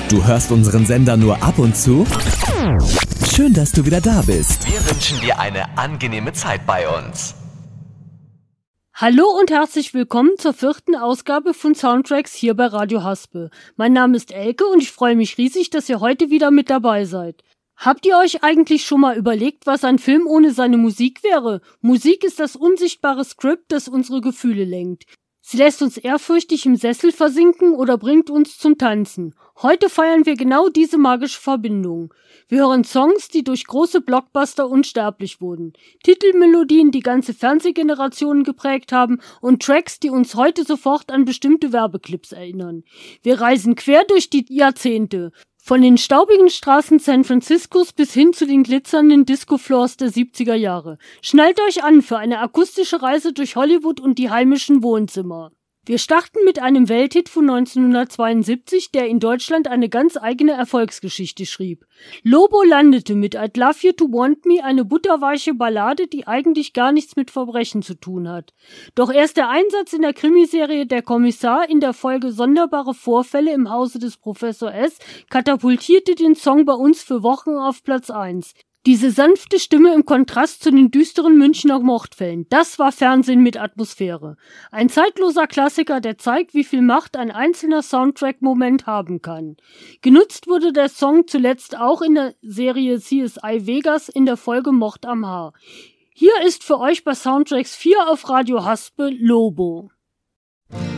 Du hörst unseren Sender nur ab und zu? Schön, dass du wieder da bist. Wir wünschen dir eine angenehme Zeit bei uns. Hallo und herzlich willkommen zur 4. Ausgabe von Soundtracks hier bei Radio Haspel. Mein Name ist Elke und ich freue mich riesig, dass ihr heute wieder mit dabei seid. Habt ihr euch eigentlich schon mal überlegt, was ein Film ohne seine Musik wäre? Musik ist das unsichtbare Skript, das unsere Gefühle lenkt. Sie lässt uns ehrfürchtig im Sessel versinken oder bringt uns zum Tanzen. Heute feiern wir genau diese magische Verbindung. Wir hören Songs, die durch große Blockbuster unsterblich wurden, Titelmelodien, die ganze Fernsehgenerationen geprägt haben und Tracks, die uns heute sofort an bestimmte Werbeclips erinnern. Wir reisen quer durch die Jahrzehnte. Von den staubigen Straßen San Franciscos bis hin zu den glitzernden Disco-Floors der 70er Jahre. Schnallt euch an für eine akustische Reise durch Hollywood und die heimischen Wohnzimmer. Wir starten mit einem Welthit von 1972, der in Deutschland eine ganz eigene Erfolgsgeschichte schrieb. Lobo landete mit I'd Love You to Want Me, eine butterweiche Ballade, die eigentlich gar nichts mit Verbrechen zu tun hat. Doch erst der Einsatz in der Krimiserie Der Kommissar in der Folge Sonderbare Vorfälle im Hause des Professor S. katapultierte den Song bei uns für Wochen auf Platz 1. Diese sanfte Stimme im Kontrast zu den düsteren Münchner Mordfällen, das war Fernsehen mit Atmosphäre. Ein zeitloser Klassiker, der zeigt, wie viel Macht ein einzelner Soundtrack-Moment haben kann. Genutzt wurde der Song zuletzt auch in der Serie CSI Vegas in der Folge Mord am Haar. Hier ist für euch bei Soundtracks 4 auf Radio Haspel Lobo.